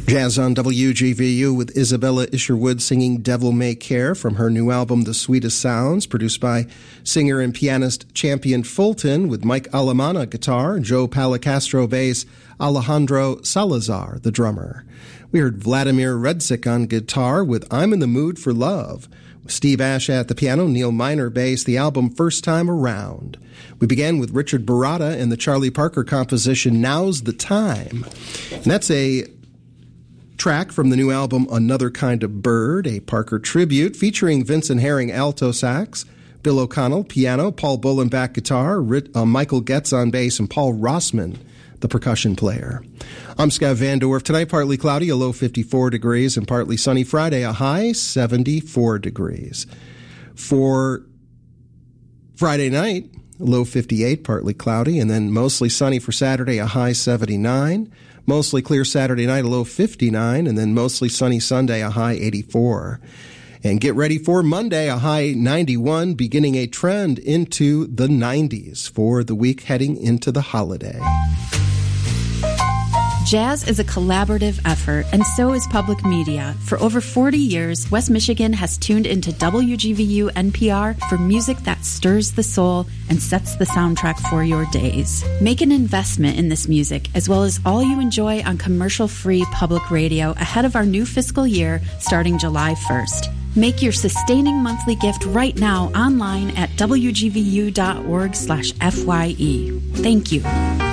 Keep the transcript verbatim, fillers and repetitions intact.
Jazz on W G V U with Isabella Isherwood singing Devil May Care from her new album The Sweetest Sounds, produced by singer and pianist Champion Fulton, with Mike Alamana guitar, Joe Palacastro bass, Alejandro Salazar the drummer. We heard Vladimir Redzik on guitar with I'm in the Mood for Love, with Steve Ash at the piano, Neil Miner bass, the album First Time Around. We began with Richard Baratta and the Charlie Parker composition Now's the Time. And that's a track from the new album Another Kind of Bird, a Parker tribute featuring Vincent Herring alto sax, Bill O'Connell piano, Paul Bolenbach guitar, Rit, uh, Michael Getz on bass, and Paul Rossman, the percussion player. I'm Scott Van Dorf. Tonight, partly cloudy, a low fifty-four degrees, and partly sunny. Friday, a high seventy-four degrees. For Friday night, low fifty-eight, partly cloudy, and then mostly sunny for Saturday, a high seventy-nine. Mostly clear Saturday night, a low fifty-nine, and then mostly sunny Sunday, a high eighty-four. And get ready for Monday, a high ninety-one, beginning a trend into the nineties for the week heading into the holiday. Jazz is a collaborative effort, and so is public media. For over forty years, West Michigan has tuned into W G V U N P R for music that stirs the soul and sets the soundtrack for your days. Make an investment in this music, as well as all you enjoy on commercial-free public radio ahead of our new fiscal year starting July first. Make your sustaining monthly gift right now online at W G V U dot org slash F Y E. Thank you.